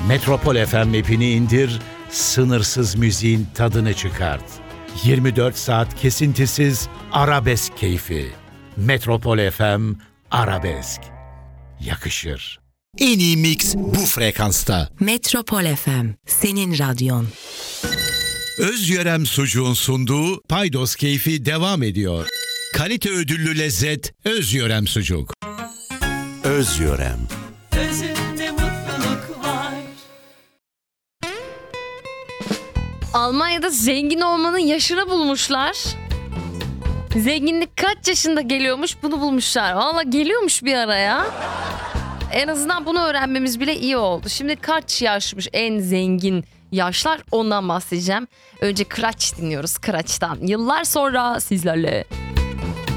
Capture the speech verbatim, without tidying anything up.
Metropol F M app'ini indir, sınırsız müziğin tadını çıkart. yirmi dört saat kesintisiz arabesk keyfi. Metropol F M Arabesk. Yakışır. En iyi mix bu frekansta. Metropol F M, senin radyon. Özyörem Sucuğun sunduğu Paydos Keyfi devam ediyor. Kalite ödüllü lezzet Özyörem Sucuk. Özyörem. Özünde mutluluk var. Almanya'da zengin olmanın yaşını bulmuşlar. Zenginlik kaç yaşında geliyormuş, bunu bulmuşlar. Valla geliyormuş bir araya. En azından bunu öğrenmemiz bile iyi oldu. Şimdi kaç yaşmış en zengin yaşlar, ondan bahsedeceğim. Önce Kıraç dinliyoruz, Kıraç'tan. Yıllar sonra sizlerle.